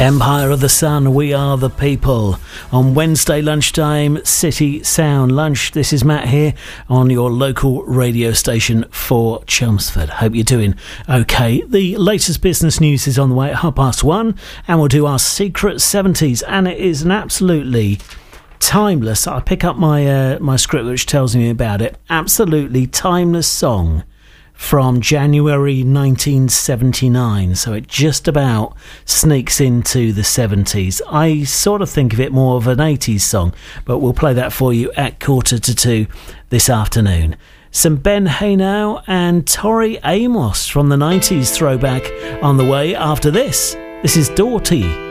Empire of the Sun, we are the people. On Wednesday lunchtime, City Sound Lunch. This is Matt here on your local radio station for Chelmsford. Hope you're doing okay. The latest business news is on the way at 1:30, and we'll do our secret 70s, and it is an absolutely timeless. I pick up my script which tells me about it. Absolutely timeless song from January 1979, so it just about sneaks into the 70s. I sort of think of it more of an 80s song, but we'll play that for you at 1:45 this afternoon. Some Ben Haynau and Tori Amos from the 90s throwback on the way after this. This is Doughty.